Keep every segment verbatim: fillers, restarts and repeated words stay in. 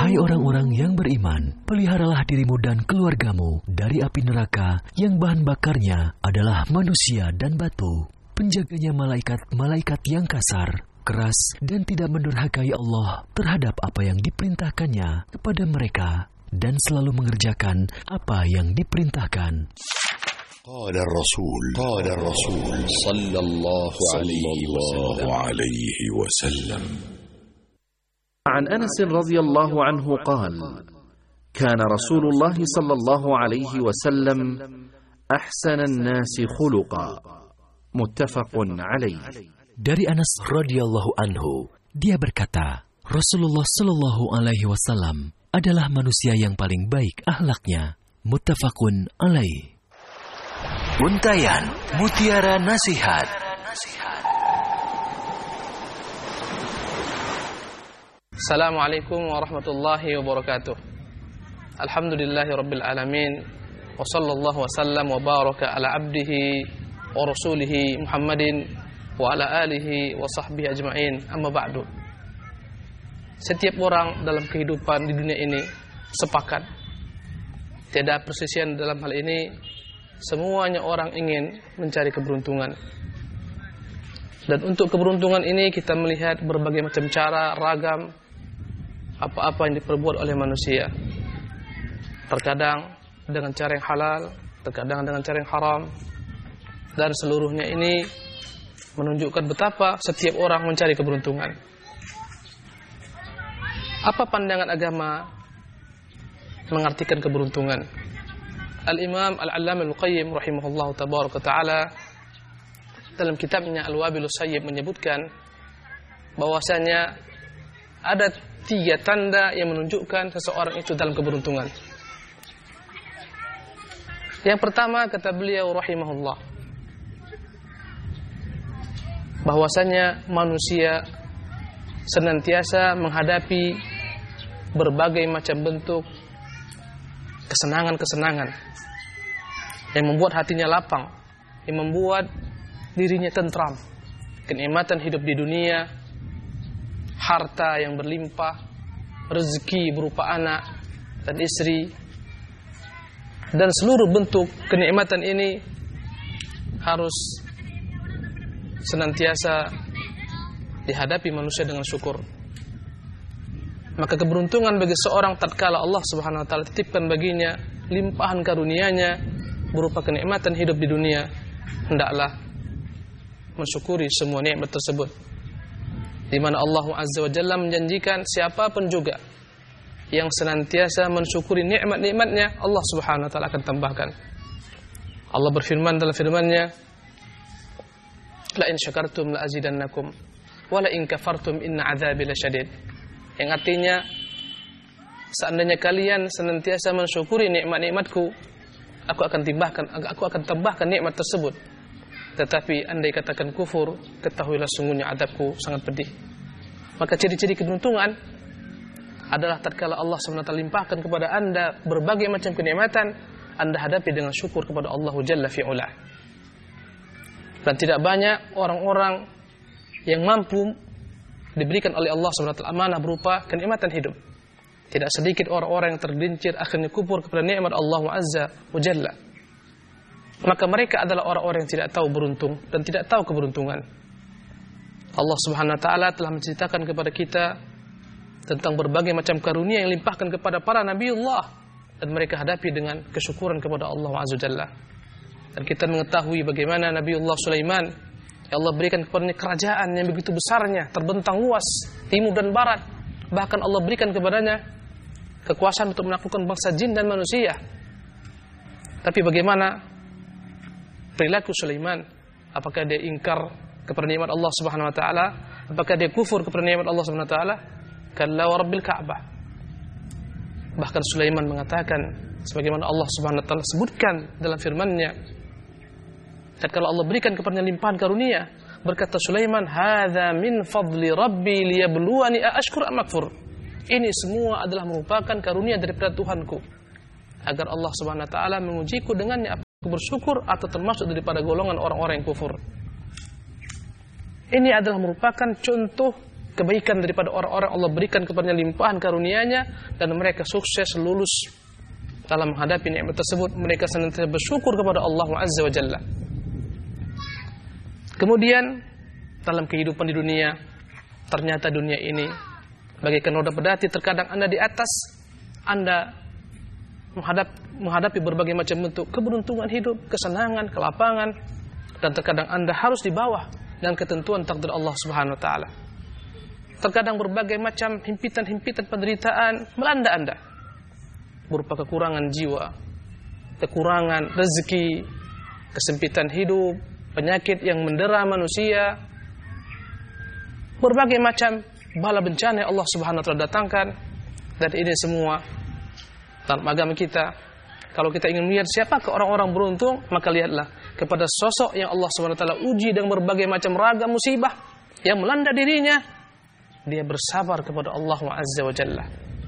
Hai orang-orang yang beriman, peliharalah dirimu dan keluargamu dari api neraka yang bahan bakarnya adalah manusia dan batu. Penjaganya malaikat-malaikat yang kasar, keras, dan tidak mendurhakai Allah terhadap apa yang diperintahkannya kepada mereka, dan selalu mengerjakan apa yang diperintahkan. قال الرسول قال الرسول صلى الله عليه وسلم عن أنس رضي الله عنه قال كان رسول الله صلى الله عليه وسلم أحسن الناس خلقا متفق عليه. Dari Anas radhiyallahu anhu, dia berkata, Rasulullah sallallahu alaihi wasallam adalah manusia yang paling baik akhlaknya. Muttafaqun alaih. Untayan Mutiara Nasihat. Assalamualaikum warahmatullahi wabarakatuh. Alhamdulillahi rabbil alamin. Wa sallallahu wa sallam wa baraka ala abdihi wa rasulihi Muhammadin wa ala alihi wa sahbihi ajma'in. Amma ba'du. Setiap orang dalam kehidupan di dunia ini sepakat, tidak persisian dalam hal ini. Semuanya orang ingin mencari keberuntungan. Dan untuk keberuntungan ini kita melihat berbagai macam cara, ragam, apa-apa yang diperbuat oleh manusia. Terkadang dengan cara yang halal, terkadang dengan cara yang haram. Dan seluruhnya ini menunjukkan betapa setiap orang mencari keberuntungan. Apa pandangan agama mengartikan keberuntungan? Al-Imam Al-Allamah Al-Qayyim rahimahullah tabaraka ta'ala dalam kitabnya Al-Wabilus Sayyib menyebutkan bahwasanya ada tiga tanda yang menunjukkan seseorang itu dalam keberuntungan. Yang pertama, kata beliau rahimahullah, bahwasanya manusia senantiasa menghadapi berbagai macam bentuk kesenangan-kesenangan yang membuat hatinya lapang, yang membuat dirinya tentram. Kenikmatan hidup di dunia, harta yang berlimpah, rezeki berupa anak dan istri, dan seluruh bentuk kenikmatan ini harus senantiasa dihadapi manusia dengan syukur. Maka keberuntungan bagi seorang tatkala Allah Subhanahu wa taala titipkan baginya limpahan karunia-Nya berupa kenikmatan hidup di dunia, hendaklah mensyukuri semua nikmat tersebut. Di mana Allah Azza wa Jalla menjanjikan siapapun juga yang senantiasa mensyukuri nikmat-nikmatnya, Allah Subhanahu wa taala akan tambahkan. Allah berfirman dalam firman-Nya, la in syakartum la azidannakum wa la in kafartum inna adzabi lasyadid. Yang artinya, seandainya kalian senantiasa mensyukuri nikmat-nikmatku, aku akan tambahkan, aku akan tambahkan nikmat tersebut. Tetapi andai katakan kufur, ketahuilah sungguhnya adabku sangat pedih. Maka ciri-ciri keberuntungan adalah tatkala Allah subhanahu wa taala limpahkan kepada anda berbagai macam kenikmatan, anda hadapi dengan syukur kepada Allah Jalla fi'ula. Dan tidak banyak orang-orang yang mampu diberikan oleh Allah subhanahu wa taala amanah berupa kenikmatan hidup. Tidak sedikit orang-orang yang tergelincir akhirnya kufur kepada nikmat Allah Azza wa Jalla. Maka mereka adalah orang-orang yang tidak tahu beruntung dan tidak tahu keberuntungan. Allah Subhanahu wa taala telah menceritakan kepada kita tentang berbagai macam karunia yang limpahkan kepada para nabiullah, dan mereka hadapi dengan kesyukuran kepada Allah Azza wa Jalla. Dan kita mengetahui bagaimana Nabiullah Sulaiman, ya Allah berikan kepadanya kerajaan yang begitu besarnya, terbentang luas timur dan barat. Bahkan Allah berikan kepadanya kekuasaan untuk menaklukkan bangsa jin dan manusia. Tapi bagaimana perilaku Sulaiman? Apakah dia ingkar kepada nikmat Allah Subhanahu wa taala? Apakah dia kufur kepada nikmat Allah Subhanahu wa taala? Kalla wa rabbil Ka'bah. Bahkan Sulaiman mengatakan sebagaimana Allah Subhanahu wa taala sebutkan dalam firman-Nya, tatkala Allah berikan kepadanya limpahan karunia, berkata Sulaiman, "Hadza min fadli rabbi liyabluwani aashkur am akfur." Ini semua adalah merupakan karunia daripada Tuhanku, agar Allah Subhanahu wa taala mengujiku dengannya, apakah aku bersyukur atau termasuk daripada golongan orang-orang yang kufur. Ini adalah merupakan contoh kebaikan daripada orang-orang Allah berikan kepadanya limpahan karunia-Nya, dan mereka sukses lulus dalam menghadapi nikmat tersebut. Mereka senantiasa bersyukur kepada Allah Azza wa Jalla. Kemudian dalam kehidupan di dunia, ternyata dunia ini bagaikan roda pedati. Terkadang Anda di atas, Anda menghadap, menghadapi berbagai macam bentuk keberuntungan hidup, kesenangan, kelapangan, dan terkadang Anda harus di bawah dengan ketentuan takdir Allah Subhanahu wa taala. Terkadang berbagai macam himpitan-himpitan penderitaan melanda Anda, berupa kekurangan jiwa, kekurangan rezeki, kesempitan hidup, penyakit yang mendera manusia, berbagai macam bala bencana yang Allah Subhanahu wa taala datangkan. Dan ini semua dalam agama kita, kalau kita ingin melihat siapakah orang-orang beruntung, maka lihatlah kepada sosok yang Allah Subhanahu wa taala uji dengan berbagai macam ragam musibah yang melanda dirinya. Dia bersabar kepada Allah Azza wa Jalla.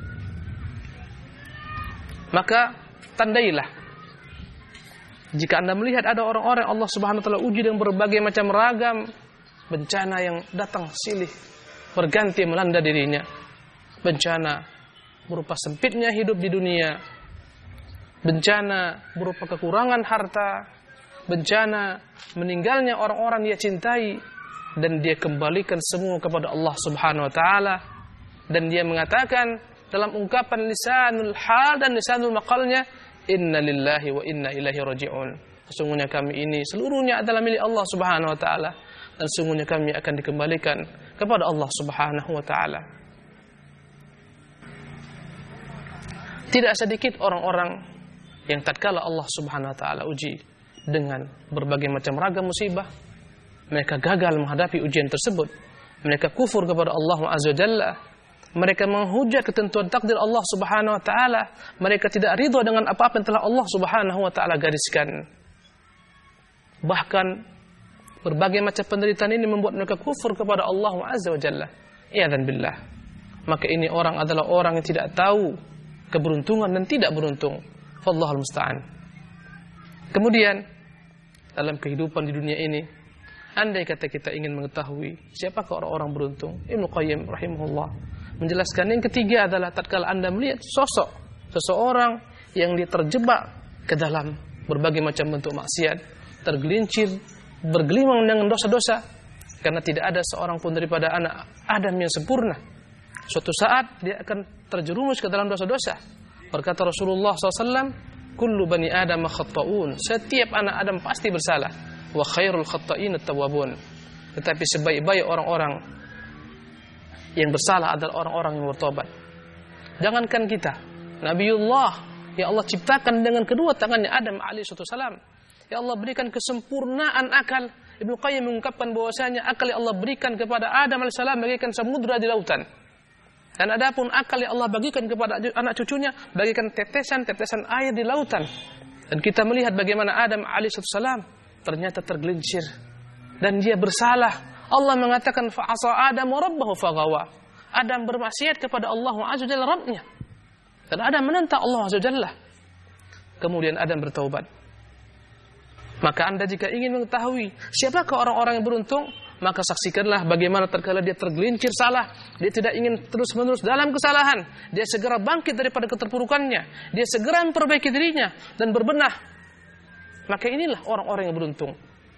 Maka tandailah, jika Anda melihat ada orang-orang Allah Subhanahu wa taala uji dengan berbagai macam ragam bencana yang datang silih berganti melanda dirinya. Bencana berupa sempitnya hidup di dunia, bencana berupa kekurangan harta, bencana meninggalnya orang-orang dia cintai, dan dia kembalikan semua kepada Allah Subhanahu wa taala. Dan dia mengatakan dalam ungkapan lisanul hal dan lisanul maqalnya, inna lillahi wa inna ilaihi raji'un. Sesungguhnya kami ini seluruhnya adalah milik Allah Subhanahu wa taala, dan sesungguhnya kami akan dikembalikan kepada Allah Subhanahu wa taala. Tidak sedikit orang-orang yang tatkala Allah Subhanahu wa taala uji dengan berbagai macam ragam musibah, mereka gagal menghadapi ujian tersebut. Mereka kufur kepada Allah Azza wa Jalla. Mereka menghujat ketentuan takdir Allah Subhanahu wa taala. Mereka tidak ridha dengan apa-apa yang telah Allah Subhanahu wa taala gariskan. Bahkan berbagai macam penderitaan ini membuat mereka kufur kepada Allah Azza wa Jalla. Iyadzan billah. Maka ini orang adalah orang yang tidak tahu keberuntungan dan tidak beruntung. Wallahul musta'an. Kemudian dalam kehidupan di dunia ini, andai kata kita ingin mengetahui siapakah orang-orang beruntung, Ibnu Qayyim rahimahullah menjelaskan yang ketiga adalah tatkala Anda melihat sosok seseorang yang dia terjebak ke dalam berbagai macam bentuk maksiat, tergelincir, bergelimang dengan dosa-dosa, karena tidak ada seorang pun daripada anak Adam yang sempurna. Suatu saat dia akan terjerumus ke dalam dosa-dosa. Berkata Rasulullah shallallahu alaihi wasallam, kullu bani Adam khata'un. Setiap anak Adam pasti bersalah. Wa khairul khata'in at-tawwabun. Tetapi sebaik-baik orang-orang yang bersalah adalah orang-orang yang bertobat. Jangankan kita, Nabiullah yang Allah ciptakan dengan kedua tangannya, Adam alaihi salam, ya Allah berikan kesempurnaan akal. Ibnu Qayyim mengungkapkan bahwasanya akal yang Allah berikan kepada Adam alaihi salam bagaikan samudra di lautan. Dan adapun akal yang Allah bagikan kepada anak cucunya bagaikan tetesan-tetesan air di lautan. Dan kita melihat bagaimana Adam alaihi salam ternyata tergelincir dan dia bersalah. Allah mengatakan fa'asa Adam rabbahu faghawa. Adam bermaksiat kepada Allah Azza wa Jalla Rabbnya. Dan Adam menentang Allah Azza wa Jalla. Kemudian Adam bertaubat. Maka Anda jika ingin mengetahui siapakah orang-orang yang beruntung, maka saksikanlah bagaimana terkala dia tergelincir salah, dia tidak ingin terus-menerus dalam kesalahan, dia segera bangkit daripada keterpurukannya, dia segera memperbaiki dirinya dan berbenah. Maka inilah orang-orang yang beruntung.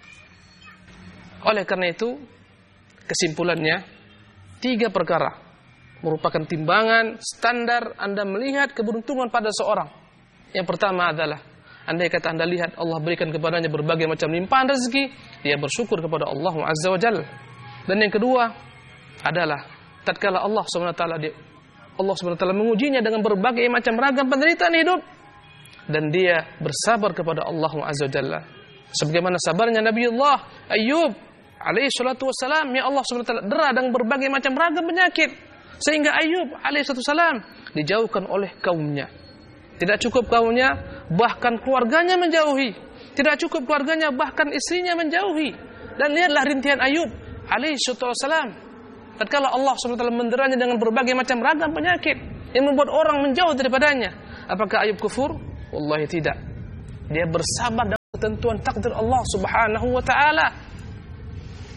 Oleh karena itu, kesimpulannya, tiga perkara merupakan timbangan standar Anda melihat keberuntungan pada seorang. Yang pertama adalah, andai kata Anda lihat Allah berikan kepadanya berbagai macam limpahan rezeki, dia bersyukur kepada Allah Azza wa Jalla. Dan yang kedua adalah tatkala Allah Subhanahu wa taala Allah Subhanahu wa taala mengujinya dengan berbagai macam ragam penderitaan hidup, dan dia bersabar kepada Allah Azza wa Jalla. Sebagaimana sabarnya Nabiullah Ayyub alaihi salatu wassalam, ya Allah Subhanahu wa taala dera dengan berbagai macam ragam penyakit, sehingga Ayyub alaihi salatu wassalam dijauhkan oleh kaumnya. Tidak cukup kaumnya, bahkan keluarganya menjauhi. Tidak cukup keluarganya, bahkan istrinya menjauhi. Dan lihatlah rintihan Ayyub alaihi salatu wassalam, tatkala Allah subhanahu wa taala menderanya dengan berbagai macam ragam penyakit yang membuat orang menjauh daripadanya. Apakah Ayyub kufur? Wallahi tidak. Dia bersabar dengan ketentuan takdir Allah subhanahu wa ta'ala.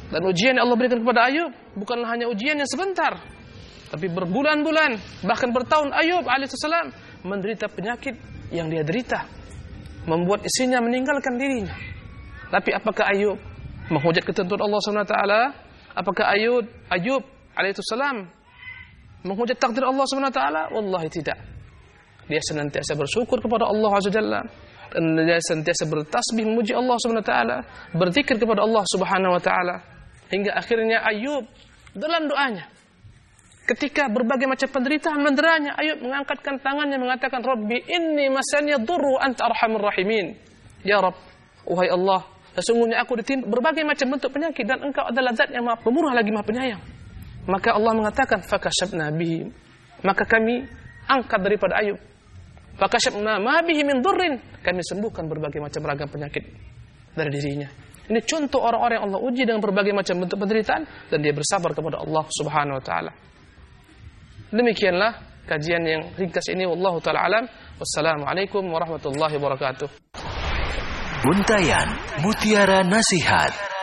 Dan ujian yang Allah berikan kepada Ayub bukanlah hanya ujian yang sebentar, tapi berbulan-bulan, bahkan bertahun Ayub alaihissalam menderita penyakit yang dia derita, membuat istrinya meninggalkan dirinya. Tapi apakah Ayub menghujat ketentuan Allah subhanahu wa taala? Apakah Ayub Ayub alaihissalam menghujat takdir Allah subhanahu wa taala? Wallahi tidak. Dia senantiasa bersyukur kepada Allah azza jalla, dan dia senantiasa bertasbih memuji Allah subhanahu wa taala, berzikir kepada Allah subhanahu wa taala, hingga akhirnya Ayub dalam doanya ketika berbagai macam penderitaan menderanya, Ayub mengangkatkan tangannya mengatakan, Rabbi inni masaniya dhurru anta arhamur rahimin. Ya Rabb, wahai Allah, sesungguhnya aku ditimpa berbagai macam bentuk penyakit dan engkau adalah zat yang maha pemurah lagi maha penyayang. Maka Allah mengatakan, fakashafna bihi, maka kami angkat daripada Ayub, fakashafna ma bihi min dhurrin, kami sembuhkan berbagai macam ragam penyakit dari dirinya. Ini contoh orang-orang yang Allah uji dengan berbagai macam bentuk penderitaan dan dia bersabar kepada Allah Subhanahu wa taala. Demikianlah kajian yang ringkas ini, wallahu taala alam. Wassalamualaikum warahmatullahi wabarakatuh. Untayan Mutiara Nasihat.